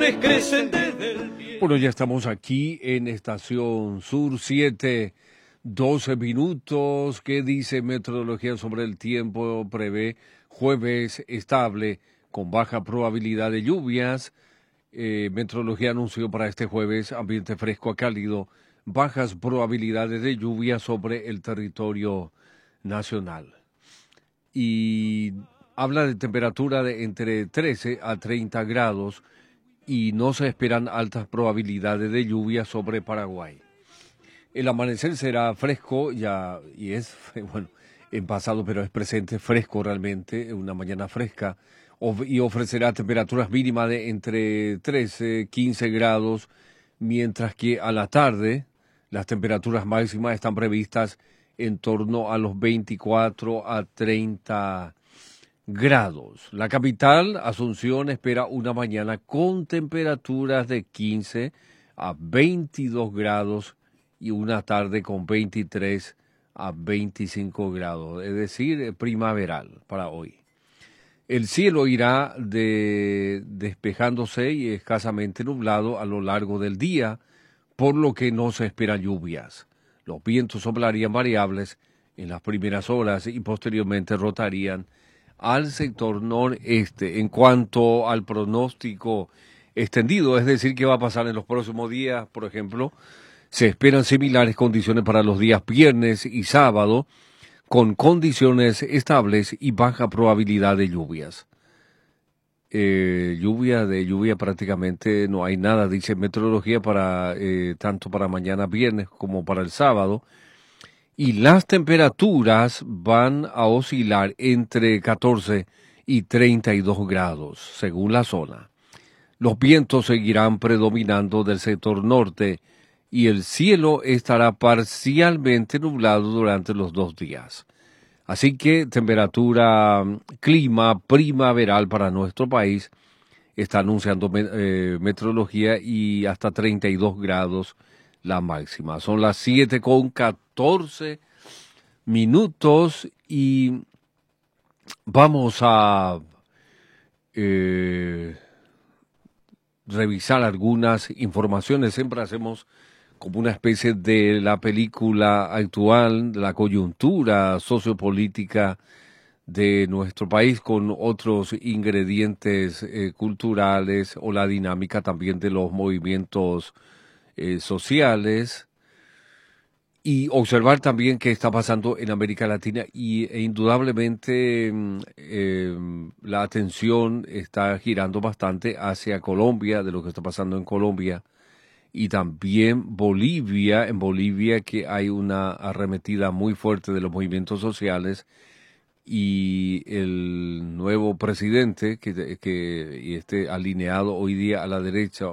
flores crecen desde el viento. Bueno, ya estamos aquí en Estación Sur 7, 12 minutos. ¿Qué dice Meteorología sobre el tiempo? Prevé jueves estable con baja probabilidad de lluvias. Meteorología anunció para este jueves ambiente fresco a cálido, bajas probabilidades de lluvia sobre el territorio nacional. Y habla de temperatura de entre 13 a 30 grados y no se esperan altas probabilidades de lluvia sobre Paraguay. El amanecer será fresco ya, y es, bueno, en pasado, pero es presente fresco realmente, una mañana fresca, y ofrecerá temperaturas mínimas de entre 13 15 grados, mientras que a la tarde las temperaturas máximas están previstas en torno a los 24 a 30 grados. La capital, Asunción, espera una mañana con temperaturas de 15 a 22 grados y una tarde con 23 a 25 grados, es decir, primaveral para hoy. El cielo irá despejándose y escasamente nublado a lo largo del día, por lo que no se esperan lluvias. Los vientos soplarían variables en las primeras horas y posteriormente rotarían al sector noreste. En cuanto al pronóstico extendido, es decir, qué va a pasar en los próximos días, por ejemplo, se esperan similares condiciones para los días viernes y sábado, con condiciones estables y baja probabilidad de lluvias. Lluvia prácticamente no hay nada, dice Meteorología, para tanto para mañana viernes como para el sábado. Y las temperaturas van a oscilar entre 14 y 32 grados, según la zona. Los vientos seguirán predominando del sector norte y el cielo estará parcialmente nublado durante los 2 días. Así que temperatura, clima primaveral para nuestro país, está anunciando Meteorología, y hasta 32 grados la máxima. Son las 7:14 minutos y vamos a revisar algunas informaciones. Siempre hacemos como una especie de la película actual, de la coyuntura sociopolítica de nuestro país, con otros ingredientes culturales, o la dinámica también de los movimientos sociales, y observar también qué está pasando en América Latina e indudablemente la atención está girando bastante hacia Colombia, de lo que está pasando en Colombia, y también Bolivia. En Bolivia, que hay una arremetida muy fuerte de los movimientos sociales, y el nuevo presidente que esté alineado hoy día a la derecha